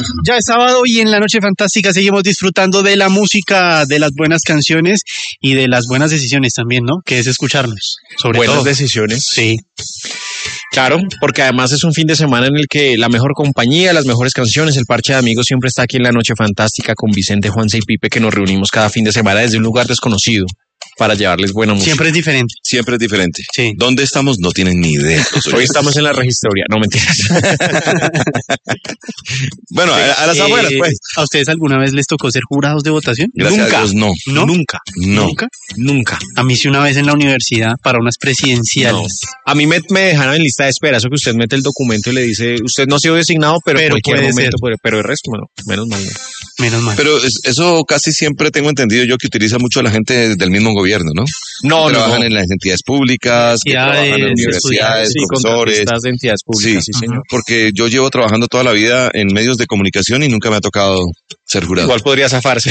Ya es sábado y en la Noche Fantástica seguimos disfrutando de la música, de las buenas canciones y de las buenas decisiones también, ¿no? Que es escucharnos, sobre buenas todo. decisiones. Sí. Claro, porque además es un fin de semana en el que la mejor compañía, las mejores canciones, el parche de amigos siempre está aquí en la Noche Fantástica con Vicente, Juanse y Pipe, que nos reunimos cada fin de semana desde un lugar desconocido para llevarles buena música. Siempre es diferente. Siempre es diferente. Sí. ¿Dónde estamos? No tienen ni idea. Hoy estamos en la registraduría, no mentiras. Bueno, a las abuelas, pues. ¿A ustedes alguna vez les tocó ser jurados de votación? Gracias Nunca. a Dios, no. ¿No? Nunca. No. ¿Nunca? Nunca. A mí sí una vez en la universidad para unas presidenciales. A mí me dejaron en lista de espera, eso que usted mete el documento y le dice, usted no ha sido designado, pero en cualquier puede momento ser. puede. Pero el resto, bueno, menos mal. No. Menos mal. Pero eso casi siempre tengo entendido yo que utiliza mucho la gente del mismo gobierno, ¿no? No, Que trabajan en las entidades públicas, que trabajan en universidades, sí, profesores. contratistas de entidades públicas, sí, señor. Porque yo llevo trabajando toda la vida en medios de comunicación y nunca me ha tocado ser jurado. Igual podría zafarse.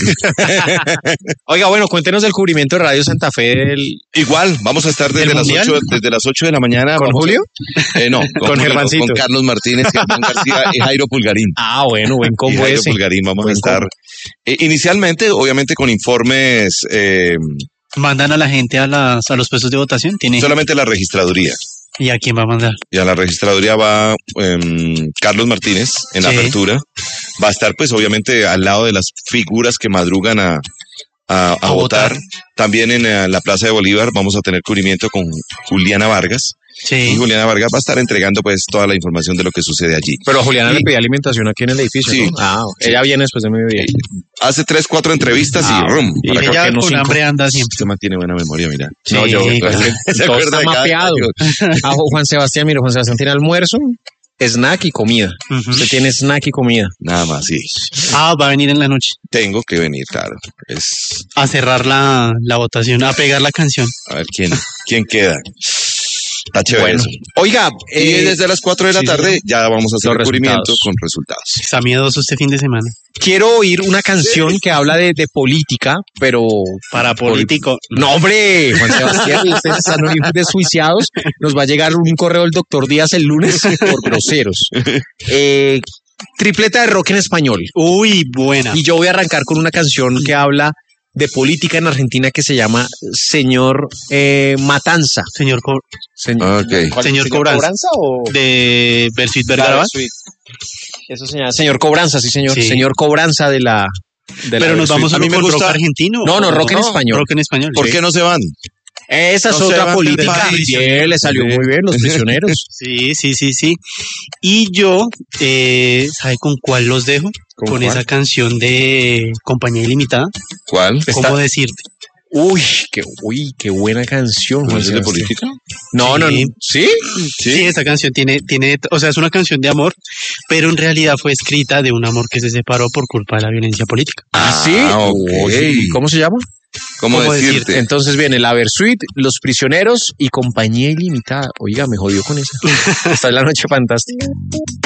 Oiga, bueno, cuéntenos del cubrimiento de Radio Santa Fe. Igual, vamos a estar desde las 8 de la mañana. ¿Con Julio? No, Con Germancito. Con Carlos Martínez, Germán García y Jairo Pulgarín. Ah, bueno, buen combo Jairo ese. Pulgarín, vamos Buen a estar. Inicialmente, obviamente, con informes, ¿Mandan a la gente a los puestos de votación? ¿Tiene? solamente la registraduría. ¿Y a quién va a mandar? Y a la registraduría va Carlos Martínez en la Sí. apertura. Va a estar, pues, obviamente, al lado de las figuras que madrugan a votar. También en la Plaza de Bolívar vamos a tener cubrimiento con Juliana Vargas. Sí. Y Juliana Vargas va a estar entregando, pues, toda la información de lo que sucede allí. Pero a Juliana le pedí alimentación aquí en el edificio, Sí. ¿no? Ah, ella viene después de mediodía. Hace 3-4 Ah, entrevistas y rum. y para acá. Ella no con cinco. hambre anda siempre. Usted mantiene buena memoria, mira. Sí, No, yo, claro. ¿Se todo acuerda está de cada mapeado. canción? Ah, Juan Sebastián, mire, Juan Sebastián tiene almuerzo, snack y comida. Ujú. Usted tiene snack y comida. Nada más, sí. Ah, va a venir en la noche Tengo que venir, claro. a cerrar la votación, a pegar la canción. A ver quién queda. Está chévere Bueno. eso. Oiga, Y desde las 4 de la sí, tarde señor. ya vamos a hacer Los el cubrimiento resultados. con resultados. Está miedoso este fin de semana. quiero oír una canción que habla de política, pero... Para político. No, hombre, Juan Sebastián, ustedes están desjuiciados. Nos va a llegar un correo del doctor Díaz el lunes por groseros. Tripleta de rock en español. Uy, buena. Y yo voy a arrancar con una canción que habla de política en Argentina que se llama Señor Matanza. Señor Ok. ¿Cuál? Señor Cobranza. o...? de Bersuit Vergara. Eso se llama Señor Cobranza, sí señor. Sí. Señor Cobranza de la Pero nos vamos A a mí me con rock gusta- argentino. No, rock en español. Rock en español. ¿Por sí. qué no se van? Esa es No se otra van política. del país. Bien, le salió muy bien, los prisioneros. Sí. Y yo, ¿sabe con cuál los dejo? ¿Con Con cuál? esa canción de Compañía Ilimitada. ¿Cuál? ¿Cómo decirte? Uy, qué buena canción, Juan ¿Es de Sebastián. política? No, Sí. ¿Sí? Sí, esa canción tiene, o sea, es una canción de amor, pero en realidad fue escrita de un amor que se separó por culpa de la violencia política. ¿Sí? ok. Uy, ¿cómo se llama? ¿Cómo ¿Cómo decirte? Entonces viene la Versuit, Los Prisioneros y Compañía Ilimitada. Oiga, me jodió con esa. Esta es la Noche Fantástica.